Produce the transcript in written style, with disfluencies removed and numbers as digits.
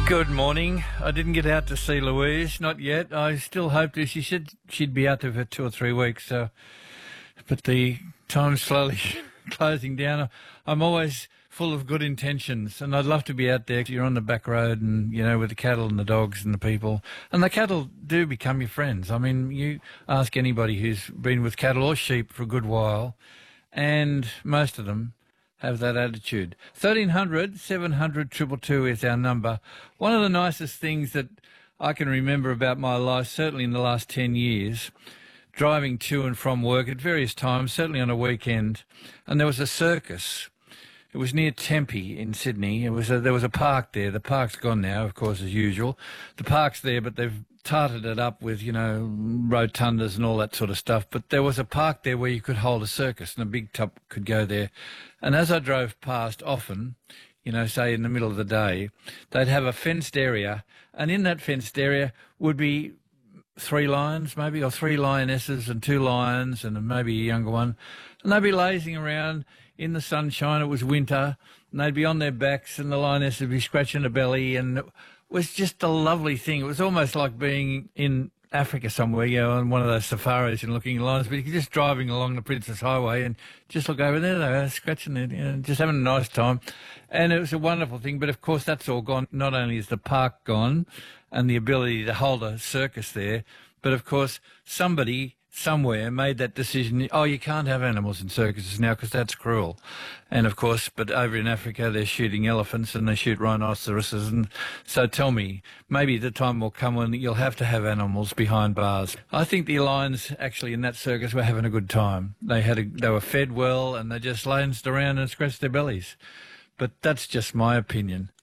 Good morning. I didn't get out to see Louise, not yet. I still hope to. She said she'd be out there for 2 or 3 weeks, but the time's slowly closing down. I'm always full of good intentions, and I'd love to be out there. You're on the back road and, with the cattle and the dogs and the people. And the cattle do become your friends. I mean, you ask anybody who's been with cattle or sheep for a good while, and most of them have that attitude. 1300 700 222 is our number. One of the nicest things that I can remember about my life, certainly in the last 10 years, driving to and from work at various times, certainly on a weekend, and there was a circus. It was near Tempe in Sydney. There was a park there. The park's gone now, of course, as usual. The park's there, but they've tarted it up with, rotundas and all that sort of stuff. But there was a park there where you could hold a circus, and a big top could go there. And as I drove past often, say in the middle of the day, they'd have a fenced area, and in that fenced area would be 3 lions maybe, or 3 lionesses and 2 lions and maybe a younger one. And they'd be lazing around in the sunshine. It was winter, and they'd be on their backs, and the lioness would be scratching her belly, and it was just a lovely thing. It was almost like being in Africa somewhere, on one of those safaris and looking at lions, but you're just driving along the Princess Highway and just look over there, they are scratching it, just having a nice time. And it was a wonderful thing, but of course that's all gone. Not only is the park gone and the ability to hold a circus there, but of course somebody somewhere made that decision, you can't have animals in circuses now because that's cruel. And of course, but over in Africa they're shooting elephants and they shoot rhinoceroses, and so tell me, maybe the time will come when you'll have to have animals behind bars. I think the lions actually in that circus were having a good time. They were fed well, and they just lounged around and scratched their bellies. But that's just my opinion.